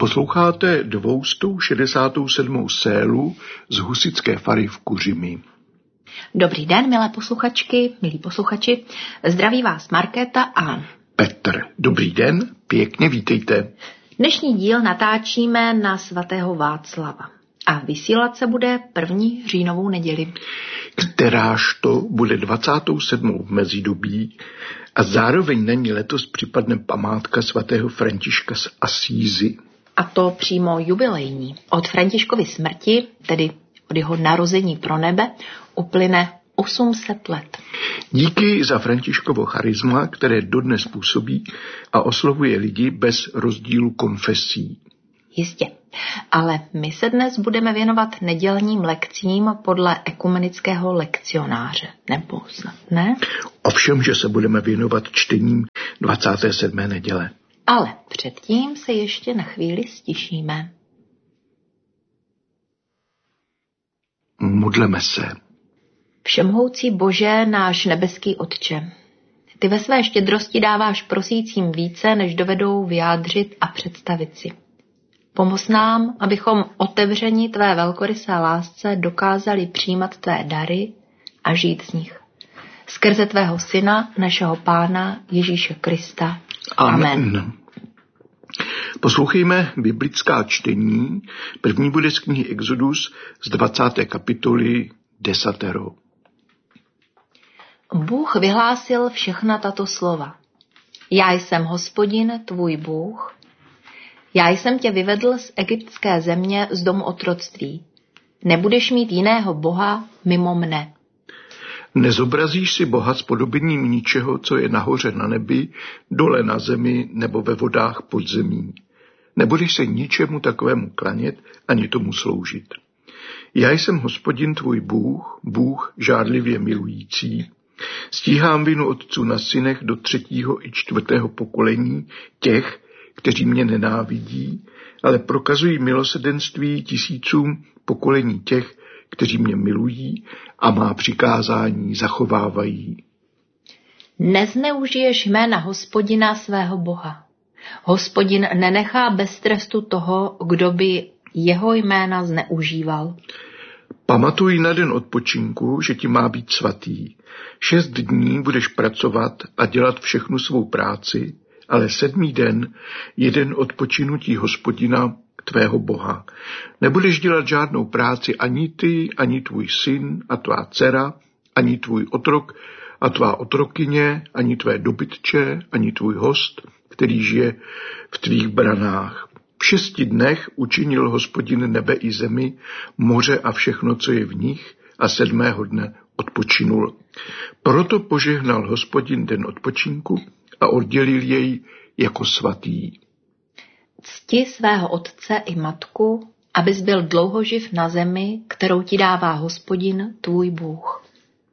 Posloucháte 267. sélu z husitské fary v Kuřimi. Dobrý den, milé posluchačky, milí posluchači. Zdraví vás Markéta a Petr. Dobrý den, pěkně vítejte. Dnešní díl natáčíme na svatého Václava a vysílat se bude 1. říjnovou neděli. Kteráž to bude 27. v mezidobí a zároveň na ní letos připadne památka svatého Františka z Asízy. A to přímo jubilejní. Od Františkovy smrti, tedy od jeho narození pro nebe, uplyne 800 let. Díky za Františkovo charisma, které dodnes působí a oslovuje lidi bez rozdílu konfesí. Jistě. Ale my se dnes budeme věnovat nedělním lekcím podle ekumenického lekcionáře. Nebo snad ne? Ovšem, že se budeme věnovat čtením 27. neděle. Ale předtím se ještě na chvíli stišíme. Modleme se. Všemohoucí Bože, náš nebeský Otče, ty ve své štědrosti dáváš prosícím více, než dovedou vyjádřit a představit si. Pomoz nám, abychom otevřeni tvé velkorysé lásce dokázali přijímat tvé dary a žít z nich. Skrze tvého Syna, našeho Pána Ježíše Krista. Amen. Poslouchejme biblická čtení. První bude z knihy Exodus z 20. kapitoly 10. Bůh vyhlásil všechna tato slova. Já jsem Hospodin, tvůj Bůh. Já jsem tě vyvedl z egyptské země z domu otroctví. Nebudeš mít jiného boha mimo mne. Nezobrazíš si Boha s podobením ničeho, co je nahoře na nebi, dole na zemi nebo ve vodách pod zemí. Nebudeš se ničemu takovému klanět ani tomu sloužit. Já jsem Hospodin tvůj Bůh, Bůh žádlivě milující. Stíhám vinu otců na synech do 3. i 4. pokolení těch, kteří mě nenávidí, ale prokazují milosrdenství tisícům pokolení těch, kteří mě milují a má přikázání zachovávají. Nezneužiješ jména Hospodina svého Boha. Hospodin nenechá bez trestu toho, kdo by jeho jména zneužíval. Pamatuj na den odpočinku, že ti má být svatý. 6 dní budeš pracovat a dělat všechnu svou práci, ale 7. den je den odpočinutí Hospodina tvého Boha. Nebudeš dělat žádnou práci ani ty, ani tvůj syn a tvá dcera, ani tvůj otrok a tvá otrokyně, ani tvé dobytče, ani tvůj host, který žije v tvých branách. V 6 dnech učinil Hospodin nebe i zemi, moře a všechno, co je v nich, a 7. dne odpočinul. Proto požehnal Hospodin den odpočinku a oddělil jej jako svatý. Cti svého otce i matku, abys byl dlouhoživ na zemi, kterou ti dává Hospodin, tvůj Bůh.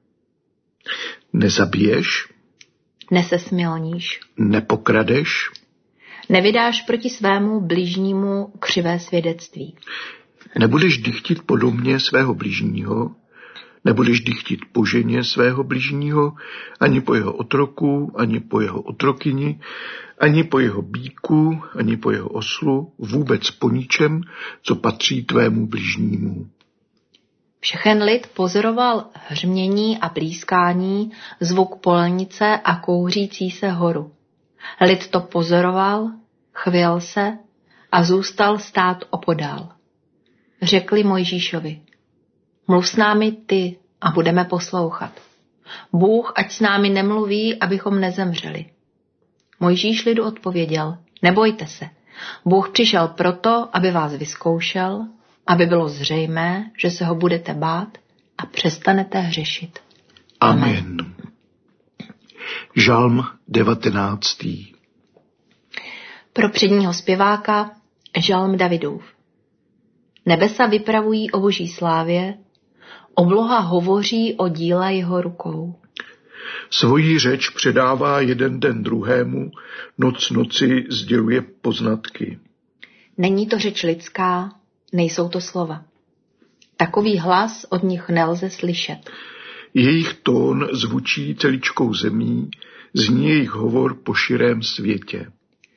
Nezabiješ, nesesmilníš, nepokradeš, nevydáš proti svému bližnímu křivé svědectví. Nebudeš dychtit po domě svého bližního, nebudeš dychtit po ženě svého bližního, ani po jeho otroku, ani po jeho otrokyni, ani po jeho býku, ani po jeho oslu, vůbec po ničem, co patří tvému bližnímu. Všechen lid pozoroval hřmění a blízkání, zvuk polnice a kouřící se horu. Lid to pozoroval, chvěl se a zůstal stát opodál. Řekli Mojžíšovi: mluv s námi ty a budeme poslouchat. Bůh ať s námi nemluví, abychom nezemřeli. Mojžíš lidu odpověděl: nebojte se. Bůh přišel proto, aby vás vyzkoušel, aby bylo zřejmé, že se ho budete bát a přestanete hřešit. Amen. Žalm 19. Pro předního zpěváka žalm Davidův. Nebesa vypravují o boží slávě, obloha hovoří o díle jeho rukou. Svoji řeč předává jeden den druhému, noc noci sděluje poznatky. Není to řeč lidská, nejsou to slova. Takový hlas od nich nelze slyšet. Jejich tón zvučí celičkou zemí, zní jejich hovor po širém světě.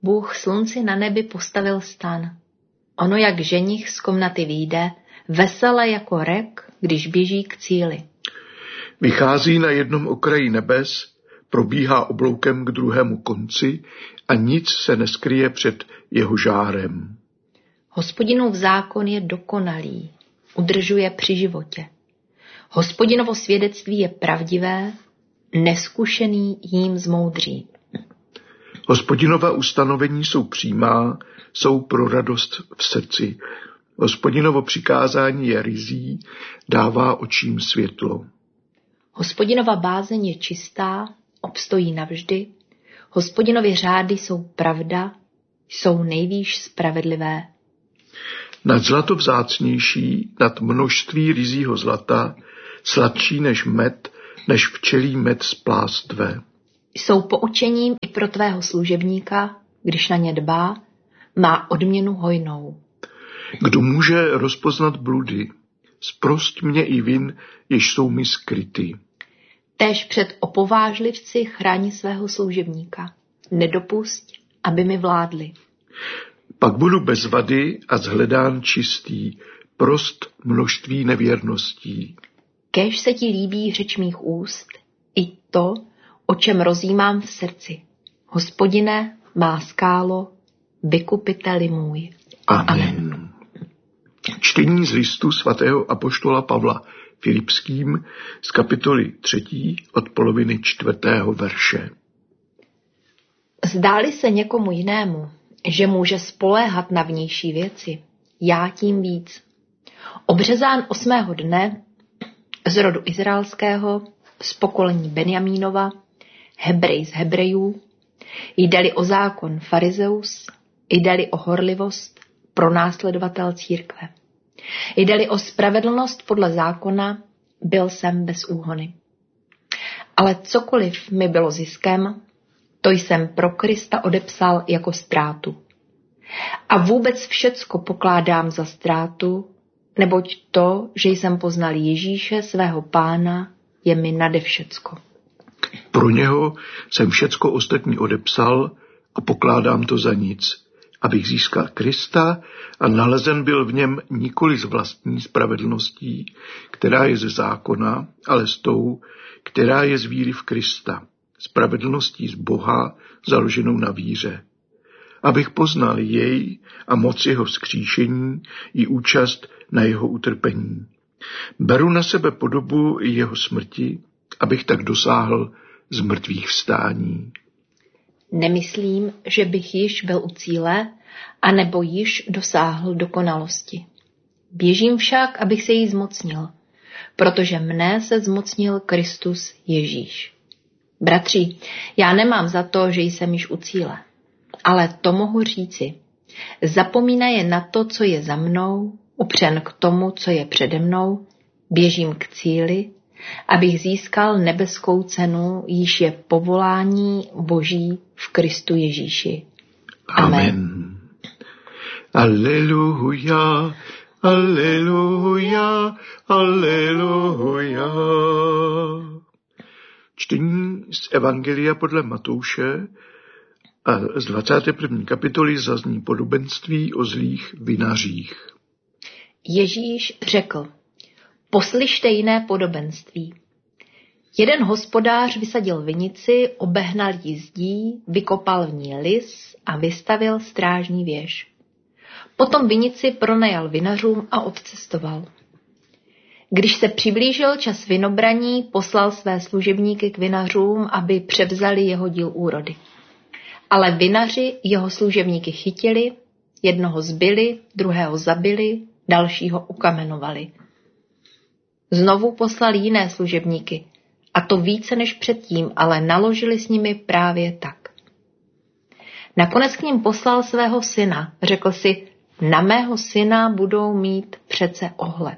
Bůh slunci na nebi postavil stan. Ono jak ženich z komnaty vyjde, vesele jako rek, když běží k cíli. Vychází na jednom okraji nebes, probíhá obloukem k druhému konci a nic se neskryje před jeho žárem. Hospodinův zákon je dokonalý, udržuje při životě. Hospodinovo svědectví je pravdivé, neskušený jím zmoudří. Hospodinova ustanovení jsou přímá, jsou pro radost v srdci. Hospodinovo přikázání je ryzí, dává očím světlo. Hospodinova bázeň je čistá, obstojí navždy. Hospodinovy řády jsou pravda, jsou nejvýš spravedlivé. Nad zlato vzácnější, nad množství ryzího zlata, sladší než med, než včelí med z plástve. Jsou poučením i pro tvého služebníka, když na ně dbá, má odměnu hojnou. Kdo může rozpoznat bludy? Zprost mě i vin, jež jsou mi skryty. Též před opovážlivci chrání svého služebníka. Nedopusť, aby mi vládli. Pak budu bez vady a zhledán čistý, prost množství nevěrností. Kéž se ti líbí řeč mých úst, i to, o čem rozjímám v srdci. Hospodine, má skálo, vykupiteli můj. Amen. Čtení z listu svatého apoštola Pavla Filipským z kapitoly 3 od poloviny 4. verše. Zdáli se někomu jinému, že může spoléhat na vnější věci, já tím víc. Obřezán 8. dne z rodu izraelského, z pokolení Benjamínova, Hebrej z Hebrejů, jde-li o zákon farizeus, jde-li o horlivost, pronásledovatel církve. Jde-li o spravedlnost podle zákona, byl jsem bez úhony. Ale cokoliv mi bylo ziskem, to jsem pro Krista odepsal jako ztrátu. A vůbec všecko pokládám za ztrátu, neboť to, že jsem poznal Ježíše, svého Pána, je mi nade všecko. Pro něho jsem všecko ostatní odepsal a pokládám to za nic, abych získal Krista a nalezen byl v něm nikoli z vlastní spravedlností, která je ze zákona, ale s tou, která je z víry v Krista, spravedlností z Boha, založenou na víře. Abych poznal jej a moc jeho vzkříšení i účast na jeho utrpení. Beru na sebe podobu jeho smrti, abych tak dosáhl z mrtvých vstání. Nemyslím, že bych již byl u cíle, anebo již dosáhl dokonalosti. Běžím však, abych se jí zmocnil, protože mne se zmocnil Kristus Ježíš. Bratři, já nemám za to, že jsem již u cíle, ale to mohu říci. Zapomínaje na to, co je za mnou, upřen k tomu, co je přede mnou, běžím k cíli, abych získal nebeskou cenu, již je povolání Boží v Kristu Ježíši. Amen. Aleluja, aleluja, aleluja. Čtení z Evangelia podle Matouše a z 21. kapitoly zazní podobenství o zlých vinařích. Ježíš řekl: Poslyšte jiné podobenství. Jeden hospodář vysadil vinici, obehnal ji zdí, vykopal v ní lis a vystavil strážní věž. Potom vinici pronajal vinařům a odcestoval. Když se přiblížil čas vinobraní, poslal své služebníky k vinařům, aby převzali jeho díl úrody. Ale vinaři jeho služebníky chytili, jednoho zbili, druhého zabili, dalšího ukamenovali. Znovu poslali jiné služebníky, a to více než předtím, ale naložili s nimi právě tak. Nakonec k ním poslal svého syna, řekl si, na mého syna budou mít přece ohled.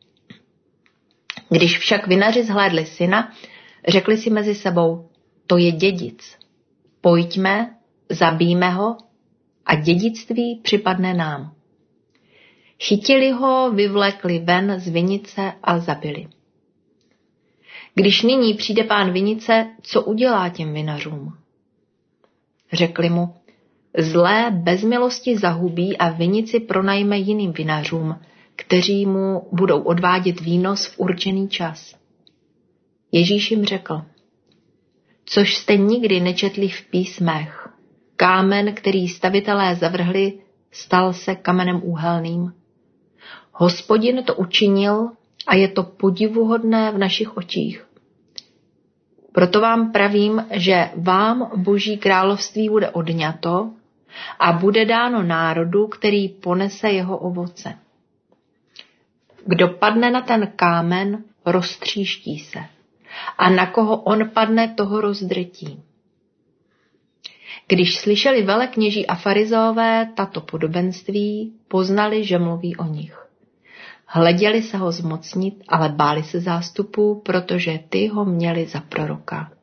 Když však vinaři zhlédli syna, řekli si mezi sebou, to je dědic. Pojďme, zabijme ho a dědictví připadne nám. Chytili ho, vyvlekli ven z vinice a zabili. Když nyní přijde pán vinice, co udělá těm vinařům? Řekli mu, Zlé bez milosti zahubí a vinici pronajme jiným vinařům, kteří mu budou odvádět výnos v určený čas. Ježíš jim řekl, což jste nikdy nečetli v písmech. Kámen, který stavitelé zavrhli, stal se kamenem úhelným. Hospodin to učinil a je to podivuhodné v našich očích. Proto vám pravím, že vám Boží království bude odňato a bude dáno národu, který ponese jeho ovoce. Kdo padne na ten kámen, roztříští se. A na koho on padne, toho rozdrtí. Když slyšeli velekněží a farizeové tato podobenství, poznali, že mluví o nich. Hleděli se ho zmocnit, ale báli se zástupu, protože ty ho měli za proroka.